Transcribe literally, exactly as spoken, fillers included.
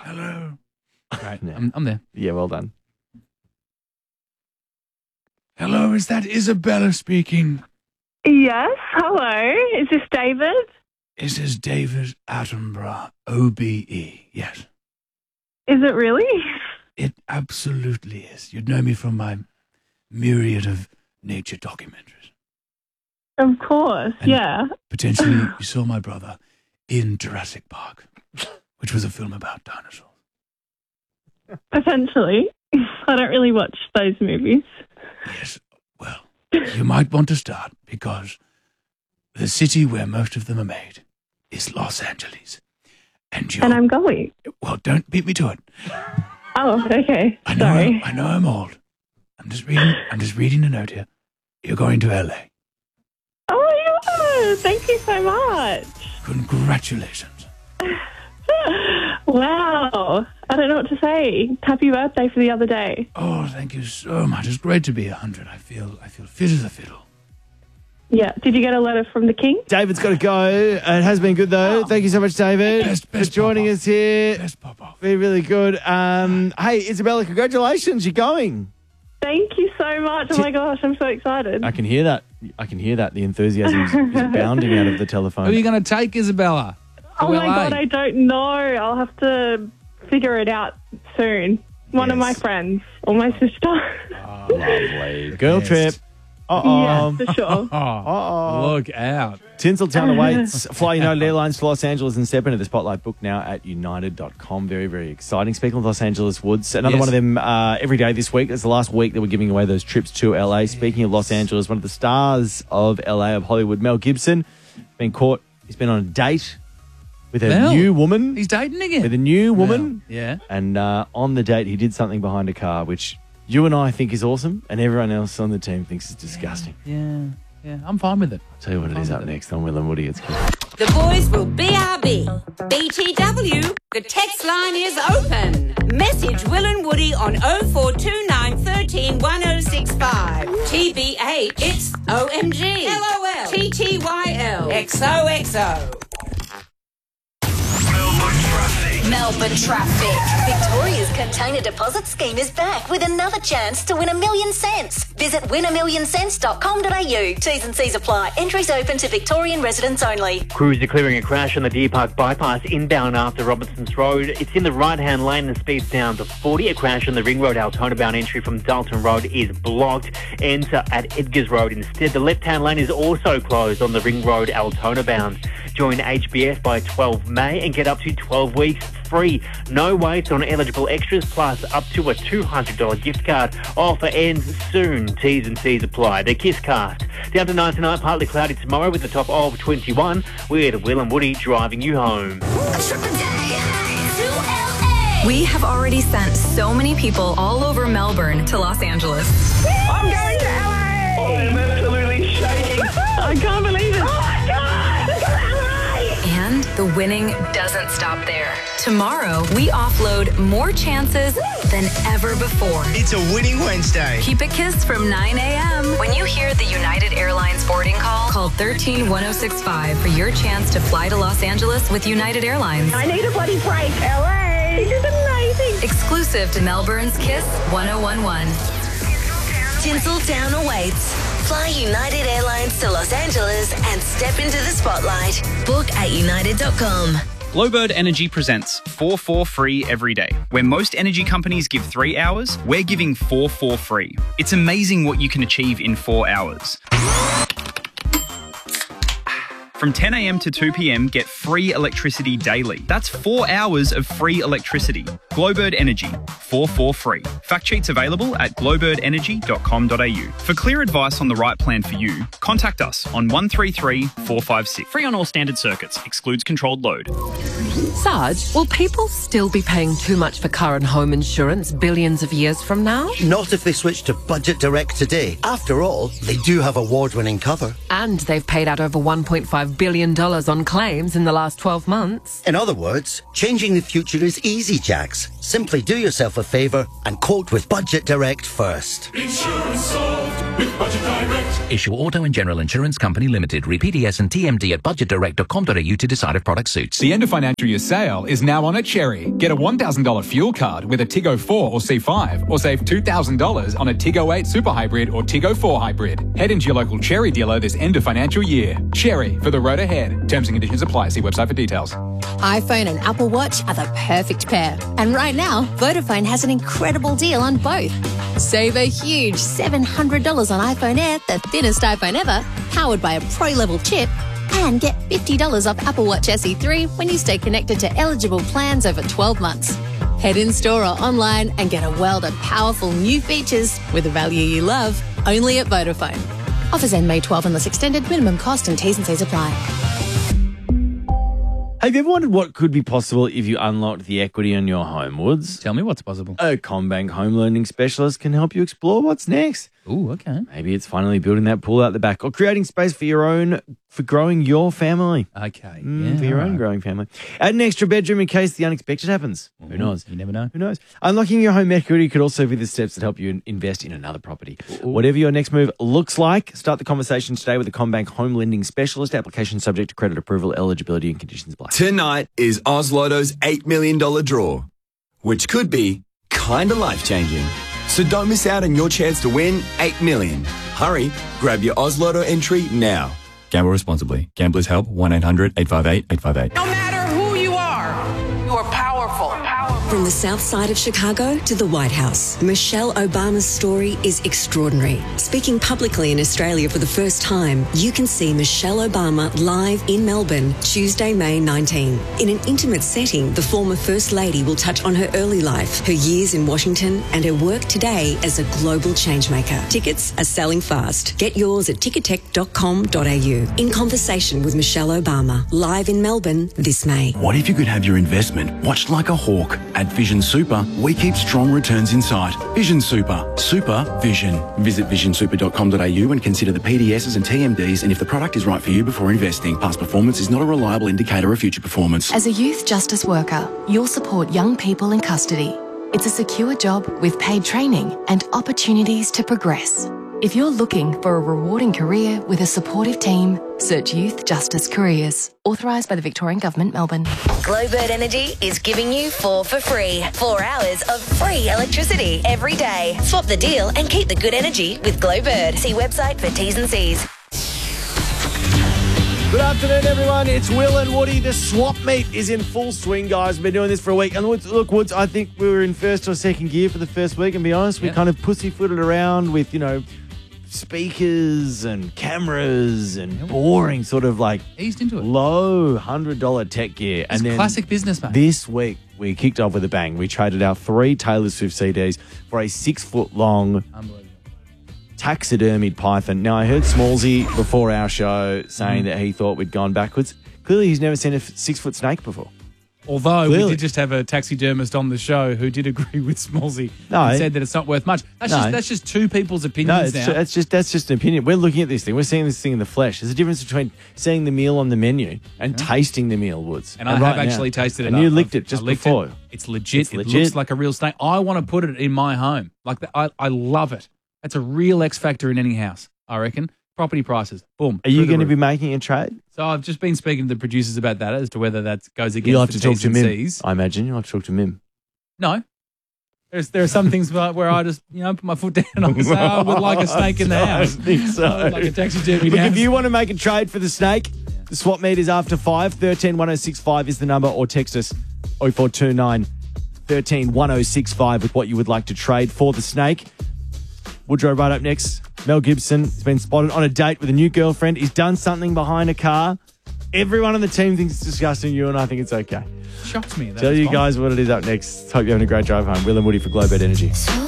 Hello. Great. Yeah. I'm, I'm there. Yeah, well done. Hello, is that Isabella speaking? Yes, hello. Is this David? This is David Attenborough, O B E. Yes, Is it really? it absolutely is. You'd know me from my myriad of nature documentaries. Of course, And yeah. Potentially, you saw my brother in Jurassic Park, which was a film about dinosaurs. Potentially. I don't really watch those movies. Yes, well, you might want to start because the city where most of them are made is Los Angeles. And you And I'm going. well, don't beat me to it. Oh, okay. I know Sorry. I know I'm old. I'm just reading I'm just reading a note here. You're going to L A. Oh my God. Thank you so much. Congratulations. Wow. I don't know what to say. Happy birthday for the other day. Oh, thank you so much. It's great to be a hundred. I feel I feel fit as a fiddle. Yeah. Did you get a letter from the king? David's got to go. It has been good, though. Thank you so much, David, Best- best for joining pop-off. us here. Best pop off. Been really good. Um, hey, Isabella, congratulations. You're going. Thank you so much. Oh my gosh, I'm so excited. I can hear that. I can hear that. The enthusiasm is, is bounding out of the telephone. Who are you going to take, Isabella? Oh To my L A? God, I don't know. I'll have to figure it out soon. One of my Yes. friends or my sister. Lovely. Girl Best. trip. Uh-oh. Yeah, for sure. Oh, Uh-oh. look out. Tinseltown awaits. Fly United Airlines to Los Angeles and step into the spotlight. Book now at united dot com. Very, very exciting. Speaking of Los Angeles Woods, another Yes. one of them uh, every day this week. It's the last week that we're giving away those trips to L A. Speaking of Los Angeles, one of the stars of L A, of Hollywood, Mel Gibson, been caught. He's been on a date with a Mel? new woman. He's dating again. With a new woman. Mel, Yeah. And uh, on the date, he did something behind a car, which you and I think is awesome, and everyone else on the team thinks is disgusting. Yeah. Yeah. I'm fine with it. I'll tell you what it is up next on Will and Woody. It's cool. The boys will B R B. B T W, the text line is open. Message Will and Woody on oh four two nine one three one oh six five. T B H, it's O M G. L O L. T T Y L. X O X O. Melbourne Traffic. Victoria's container deposit scheme is back with another chance to win a million cents. Visit win a million cents dot com dot a u. T's and C's apply. Entries open to Victorian residents only. Crews are clearing a crash on the Deer Park bypass inbound after Robinson's Road. It's in the right-hand lane and speeds down to forty. A crash on the Ring Road Altona bound entry from Dalton Road is blocked. Enter at Edgars Road instead. The left-hand lane is also closed on the Ring Road Altona bound. Join H B F by twelve May and get up to twelve weeks free. No wait on eligible extras plus up to a two hundred dollars gift card. Offer ends soon. T's and C's apply. The Kiss Cast. Down to nine tonight, partly cloudy tomorrow with a top of twenty-one. We're Will and Woody driving you home. We have already sent so many people all over Melbourne to Los Angeles. I'm going to L A! I am absolutely shaking. I can't believe it. Oh my God! And the winning doesn't stop there. Tomorrow, we offload more chances than ever before. It's a winning Wednesday. Keep it kissed from nine a.m. When you hear the United Airlines boarding call, call one three one oh six five for your chance to fly to Los Angeles with United Airlines. I need a bloody break. L A! This is amazing. Exclusive to Melbourne's Kiss one oh one one. Tinseltown awaits. Fly United Airlines to Los Angeles and step into the spotlight. Book at united dot com. Glowbird Energy presents four four free every day. Where most energy companies give three hours, we're giving four four free. It's amazing what you can achieve in four hours. From ten a.m. to two p.m, get free electricity daily. That's four hours of free electricity. Glowbird Energy, four four free. Fact sheets available at glowbird energy dot com dot a u. For clear advice on the right plan for you, contact us on one three three four five six. Free on all standard circuits. Excludes controlled load. Sarge, will people still be paying too much for car and home insurance billions of years from now? Not if they switch to Budget Direct today. After all, they do have award-winning cover. And they've paid out over one point five billion dollars on claims in the last twelve months. In other words, changing the future is easy, Jax. Simply do yourself a favour and quote with Budget Direct first. Insurance solved with Budget Direct. Issue Auto and General Insurance Company Limited. Read P D S and T M D at budget direct dot com dot a u to decide if product suits. The end of financial year sale is now on at Cherry. Get a one thousand dollars fuel card with a Tiggo four or C five, or save two thousand dollars on a Tiggo eight Super Hybrid or Tiggo four Hybrid. Head into your local Cherry dealer this end of financial year. Cherry, for the road ahead. Terms and conditions apply. See website for details. iPhone and Apple Watch are the perfect pair. And right now, Vodafone has an incredible deal on both. Save a huge seven hundred dollars on iPhone Air, the thinnest iPhone ever, powered by a pro-level chip, and get fifty dollars off Apple Watch S E three when you stay connected to eligible plans over twelve months. Head in store or online and get a world of powerful new features with a value you love, only at Vodafone. Offers end May twelfth unless extended. Minimum cost and T's and C's apply. Have you ever wondered what could be possible if you unlocked the equity on your home, Woods? Tell me what's possible. A CommBank home lending specialist can help you explore what's next. Ooh, okay. Maybe it's finally building that pool out the back or creating space for your own, for growing your family. Okay. Mm, yeah, for your all own right. growing family. Add an extra bedroom in case the unexpected happens. Who knows? You never know. Who knows? Unlocking your home equity could also be the steps that help you invest in another property. Ooh. Whatever your next move looks like, start the conversation today with a CommBank home lending specialist. Application subject to credit approval, eligibility and conditions apply. Tonight is Oz Lotto's eight million dollars draw, which could be kind of life-changing. So don't miss out on your chance to win eight million dollars. Hurry, grab your Oz Lotto entry now. Gamble responsibly. Gamblers Help, one eight hundred eight five eight eight five eight. No matter who you are, you are powerful. From the south side of Chicago to the White House, Michelle Obama's story is extraordinary. Speaking publicly in Australia for the first time, you can see Michelle Obama live in Melbourne, Tuesday, May nineteenth. In an intimate setting, the former First Lady will touch on her early life, her years in Washington, and her work today as a global changemaker. Tickets are selling fast. Get yours at ticketek dot com dot a u. In conversation with Michelle Obama, live in Melbourne this May. What if you could have your investment watched like a hawk? At Vision Super, we keep strong returns in sight. Vision Super. Super Vision. Visit vision super dot com dot a u and consider the P D Ss and T M Ds and if the product is right for you before investing. Past performance is not a reliable indicator of future performance. As a youth justice worker, you'll support young people in custody. It's a secure job with paid training and opportunities to progress. If you're looking for a rewarding career with a supportive team, search Youth Justice Careers. Authorised by the Victorian Government, Melbourne. Glowbird Energy is giving you four for free. Four hours of free electricity every day. Swap the deal and keep the good energy with Glowbird. See website for T's and C's. Good afternoon, everyone. It's Will and Woody. The swap meet is in full swing, guys. We've been doing this for a week. And Woods, look, Woods, I think we were in first or second gear for the first week, and be honest, we Yeah. kind of pussyfooted around with, you know, speakers and cameras and boring sort of like Eased into it. low one hundred dollars tech gear. It's and then classic business, mate. This week, we kicked off with a bang. We traded our three Taylor Swift C Ds for a six-foot-long taxidermied python. Now, I heard Smallsy before our show saying Mm. that he thought we'd gone backwards. Clearly, he's never seen a six-foot snake before. Although Clearly. we did just have a taxidermist on the show who did agree with Smallsy No. and said that it's not worth much. That's No. just that's just two people's No, opinions it's now. that's just that's just an opinion. We're looking at this thing. We're seeing this thing in the flesh. There's a difference between seeing the meal on the menu and tasting the meal, Woods. and I have right now- actually tasted it. And you I've- licked it I've just licked before. It. It's legit. It's It legit. looks like a real snake. I want to put it in my home. Like the, I, I love it. That's a real X factor in any house, I reckon. Property prices, boom. Are you through the going to roof. be making a trade? So I've just been speaking to the producers about that as to whether that goes against You'll have the to talk T's to and Mim. C's. I imagine you'll have to talk to Mim. No. There's, there are some things where where I just, you know, put my foot down and I say, I would like a snake in the I house. think so. I would like a taxidermy Look, house. if you want to make a trade for the snake, the swap meet is after five. one three one oh six five is the number, or text us oh four two nine, one three one oh six five with what you would like to trade for the snake. Woodrow right up next. Mel Gibson has been spotted on a date with a new girlfriend. He's done something behind a car. Everyone on the team thinks it's disgusting. You and I think it's okay. Shocks me. that Tell you response. guys what it is up next. Hope you're having a great drive home. Will and Woody for Glowbird Energy.